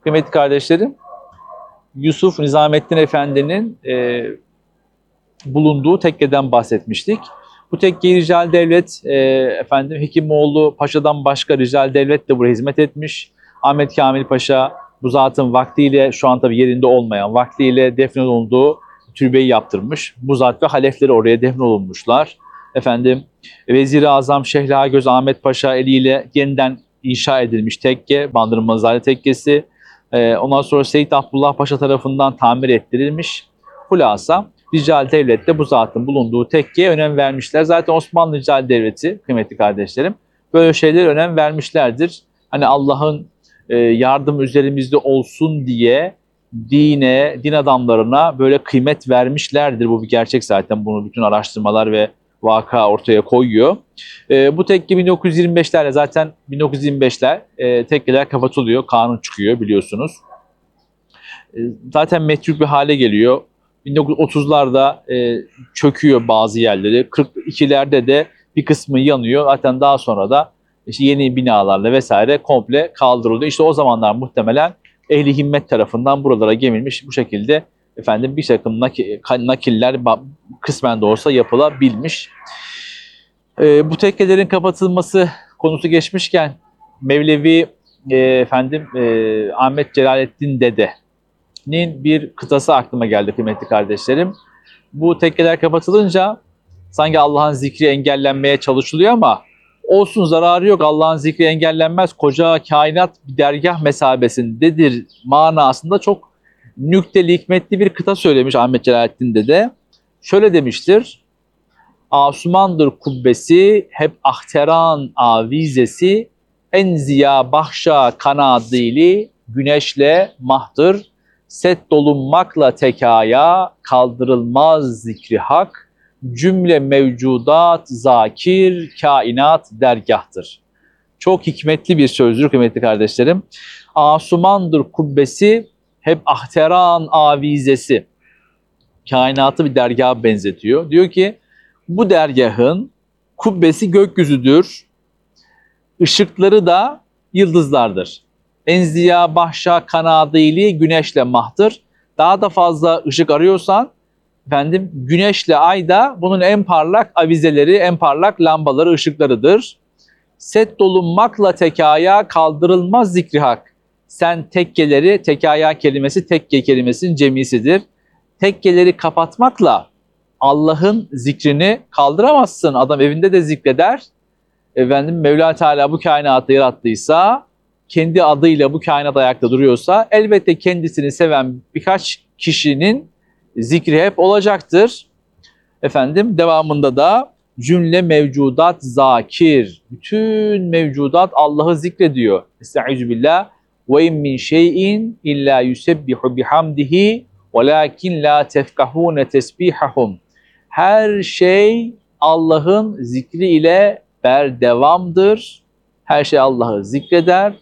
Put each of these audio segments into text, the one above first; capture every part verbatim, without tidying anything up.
Kıymetli kardeşlerim, Yusuf Nizamettin Efendi'nin e, bulunduğu tekkeden bahsetmiştik. Bu tekke Rical Devlet, e, efendim Hekimoğlu Paşa'dan başka Rical Devlet de buraya hizmet etmiş. Ahmet Kamil Paşa bu zatın vaktiyle, şu an tabii yerinde olmayan vaktiyle defnolunduğu türbeyi yaptırmış. Bu zat ve halefleri oraya defnolunmuşlar. Efendim Vezir-i Azam Şehlagöz Ahmet Paşa eliyle yeniden inşa edilmiş tekke, Bandırma Zade Tekkesi. Ee, ondan sonra Seyit Abdullah Paşa tarafından tamir ettirilmiş. Hulasa Rical Devlet'te bu zatın bulunduğu tekkeye önem vermişler. Zaten Osmanlı Rical Devleti, kıymetli kardeşlerim, böyle şeylere önem vermişlerdir. Hani Allah'ın e, yardım üzerimizde olsun diye dine, din adamlarına böyle kıymet vermişlerdir. Bu bir gerçek zaten. Bunu bütün araştırmalar ve vaka ortaya koyuyor. E, bu tekke bin dokuz yüz yirmi beşlerde zaten bin dokuz yüz yirmi beşler e, tekkeler kapatılıyor. Kanun çıkıyor biliyorsunuz. E, zaten metruk bir hale geliyor. bin dokuz yüz otuzlarda e, çöküyor bazı yerleri. kırk ikilerde de bir kısmı yanıyor. Zaten daha sonra da işte yeni binalarla vesaire komple kaldırılıyor. İşte o zamanlar muhtemelen ehli himmet tarafından buralara gemilmiş bu şekilde efendim bir takım nakiller kısmen de olsa yapılabilmiş. E, bu tekkelerin kapatılması konusu geçmişken Mevlevi e, efendim e, Ahmet Celalettin Dede'nin bir kıtası aklıma geldi kıymetli kardeşlerim. Bu tekkeler kapatılınca sanki Allah'ın zikri engellenmeye çalışılıyor ama olsun, zararı yok, Allah'ın zikri engellenmez, koca kainat bir dergah mesabesindedir manasında çok nükteli, hikmetli bir kıta söylemiş Ahmet Celalettin Dede. Şöyle demiştir: Asumandır kubbesi, hep ahteran avizesi, en ziya bahşa kanadili, güneşle mahtır, set dolunmakla tekaya, kaldırılmaz zikri hak, cümle mevcudat zakir, kainat dergahtır. Çok hikmetli bir sözdür kıymetli kardeşlerim. Asumandır kubbesi, hep ahteran avizesi. Kainatı bir dergaha benzetiyor. Diyor ki bu dergahın kubbesi gökyüzüdür. Işıkları da yıldızlardır. Enziya bahşa kanadili, güneşle mahtır. Daha da fazla ışık arıyorsan efendim güneşle ay da bunun en parlak avizeleri, en parlak lambaları, ışıklarıdır. Set dolunmakla tekaya, kaldırılmaz zikri hak. Sen tekkeleri, tekaya kelimesi tekke kelimesinin cemisidir. Tekkeleri kapatmakla Allah'ın zikrini kaldıramazsın. Adam evinde de zikreder. Efendim Mevla Teala bu kainatı yarattıysa, kendi adıyla bu kainat ayakta duruyorsa elbette kendisini seven birkaç kişinin zikri hep olacaktır. Efendim devamında da cümle mevcudat zakir. Bütün mevcudat Allah'ı zikrediyor. Estaizu billah. Ve in min şeyin illa yusebbihu bihamdihi velakin la tefkahune tesbihahum. Her şey Allah'ın zikri ile berdevamdır. Her şey Allah'ı zikreder.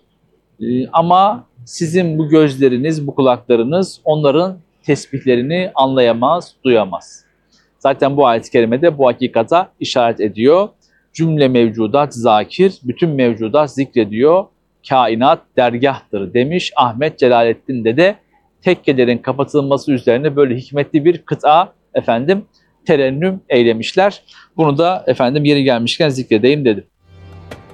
Ama sizin bu gözleriniz, bu kulaklarınız onların tesbihlerini anlayamaz, duyamaz. Zaten bu ayet-i kerimede bu hakikata işaret ediyor. Cümle mevcudat zakir, bütün mevcudat zikrediyor. Kainat dergahtır demiş Ahmet Celalettin Dede. Tekkelerin kapatılması üzerine böyle hikmetli bir kıta efendim terennüm eylemişler. Bunu da efendim yeri gelmişken zikredeyim dedim.